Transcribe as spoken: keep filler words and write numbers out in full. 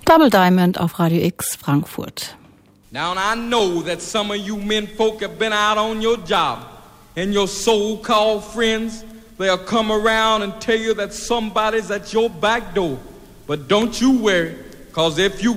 Double Diamond auf Radio X Frankfurt. Now I know that some of you men folk have been out on your job and your so-called friends, they'll come around and tell you that somebody's at your back door. But don't you worry, cause if you